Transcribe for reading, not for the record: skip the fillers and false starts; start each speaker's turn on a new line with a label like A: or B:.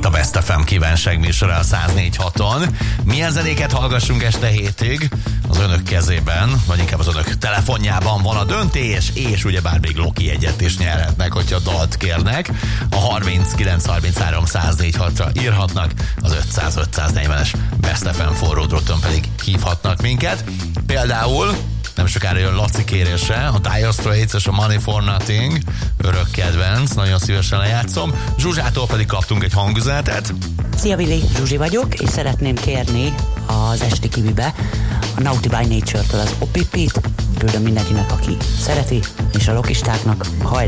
A: itt a Best FM kívánság műsora a 104.6-on. Milyen zenéket hallgassunk este hétig? Az önök kezében, vagy inkább az önök telefonjában van a döntés, és ugyebár még Loki egyet is nyerhetnek, hogyha dalt kérnek. A 3933 104.6-ra írhatnak, az 500-540-es Best FM forró dróton pedig hívhatnak minket. Például nem sokára jön Laci kérése, a Dire Straits és a Money for Nothing, örök kedvenc, nagyon szívesen lejátszom. Zsuzsától pedig kaptunk egy hangüzenetet.
B: Szia Vili, Zsuzsi vagyok, és szeretném kérni az esti kivibe a Naughty by Nature-től az Opipit. Küldöm mindenkinek, aki szereti, és a lokistáknak hajrá!